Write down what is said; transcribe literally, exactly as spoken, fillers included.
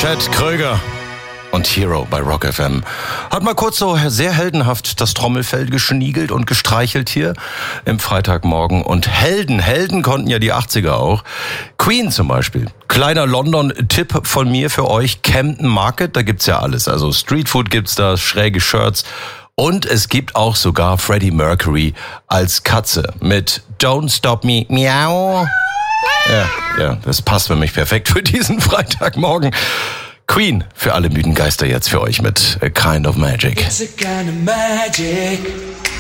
Chad Kröger und Hero bei Rock F M. Hat mal kurz so sehr heldenhaft das Trommelfell geschniegelt und gestreichelt hier im Freitagmorgen. Und Helden, Helden konnten ja die achtziger auch. Queen zum Beispiel. Kleiner London-Tipp von mir für euch. Camden Market, da gibt's ja alles. Also Streetfood gibt's da, schräge Shirts. Und es gibt auch sogar Freddie Mercury als Katze mit Don't Stop Me, Miau. Ja, ja, das passt für mich perfekt für diesen Freitagmorgen. Queen für alle müden Geister jetzt für euch mit A Kind of Magic. It's a kind of magic.